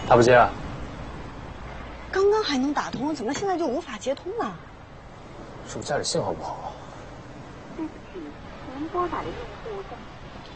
他不接啊？ 刚刚还能打通，怎么现在就无法接通了？ 是不是家里信号不好啊？ 对不起，您拨打的用户在。